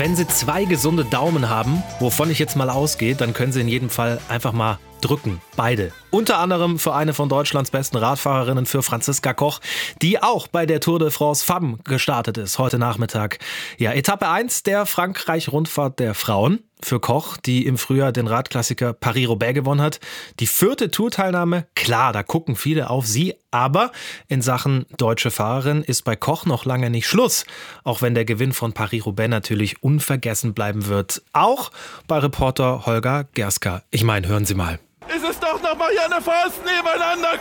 Wenn Sie 2 gesunde Daumen haben, wovon ich jetzt mal ausgehe, dann können Sie in jedem Fall einfach mal drücken. Beide. Unter anderem für eine von Deutschlands besten Radfahrerinnen, für Franziska Koch, die auch bei der Tour de France Femmes gestartet ist, heute Nachmittag. Ja, Etappe 1 der Frankreich-Rundfahrt der Frauen. Für Koch, die im Frühjahr den Radklassiker Paris-Roubaix gewonnen hat. Die 4. Tourteilnahme, klar, da gucken viele auf sie, aber in Sachen deutsche Fahrerin ist bei Koch noch lange nicht Schluss. Auch wenn der Gewinn von Paris-Roubaix natürlich unvergessen bleiben wird. Auch bei Reporter Holger Gerska. Ich meine, hören Sie mal. Ist es doch noch Marianne Vos nebeneinander.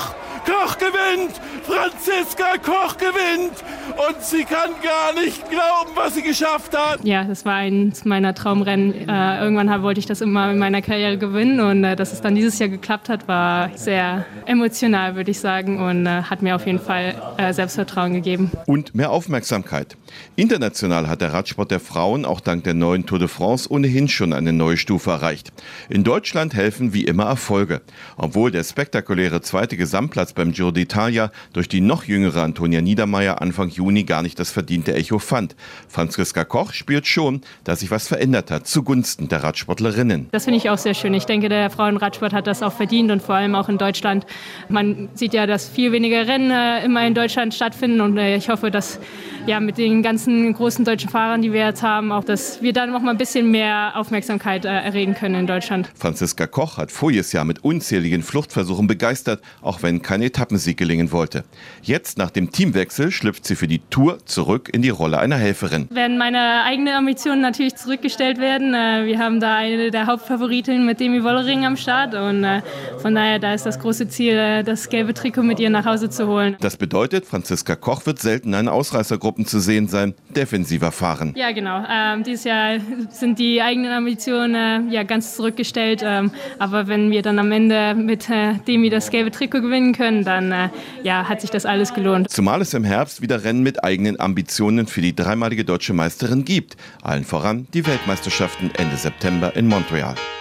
Koch gewinnt. Franziska Koch gewinnt. Und sie kann gar nicht glauben, was sie geschafft hat. Ja, das war eins meiner Traumrennen. Irgendwann wollte ich das immer in meiner Karriere gewinnen. Und dass es dann dieses Jahr geklappt hat, war sehr emotional, würde ich sagen. Und hat mir auf jeden Fall Selbstvertrauen gegeben. Und mehr Aufmerksamkeit. International hat der Radsport der Frauen auch dank der neuen Tour de France ohnehin schon eine neue Stufe erreicht. In Deutschland helfen wie immer Erfolge. Obwohl der spektakuläre 2. Gesamtplatz beim Giro d'Italia durch die noch jüngere Antonia Niedermaier Anfang Juni gar nicht das verdiente Echo fand. Franziska Koch spürt schon, dass sich was verändert hat zugunsten der Radsportlerinnen. Das finde ich auch sehr schön. Ich denke, der Frauenradsport hat das auch verdient und vor allem auch in Deutschland. Man sieht ja, dass viel weniger Rennen immer in Deutschland stattfinden und ich hoffe, dass mit den ganzen großen deutschen Fahrern, die wir jetzt haben, auch, dass wir dann noch mal ein bisschen mehr Aufmerksamkeit erregen können in Deutschland. Franziska Koch hat voriges Jahr mit unzähligen Fluchtversuchen begeistert, auch wenn kein Etappensieg gelingen wollte. Jetzt, nach dem Teamwechsel, schlüpft sie für die Tour zurück in die Rolle einer Helferin. Werden meine eigenen Ambitionen natürlich zurückgestellt werden. Wir haben da eine der Hauptfavoritinnen mit Demi Wollering am Start und von daher, da ist das große Ziel, das gelbe Trikot mit ihr nach Hause zu holen. Das bedeutet, Franziska Koch wird selten in Ausreißergruppen zu sehen sein, defensiver fahren. Ja, genau. Dieses Jahr sind die eigenen Ambitionen ganz zurückgestellt. Aber wenn wir dann am Ende mit Demi das gelbe Trikot gewinnen können, dann hat sich das alles gelohnt. Zumal es im Herbst wieder Rennen mit eigenen Ambitionen für die dreimalige deutsche Meisterin gibt. Allen voran die Weltmeisterschaften Ende September in Montreal.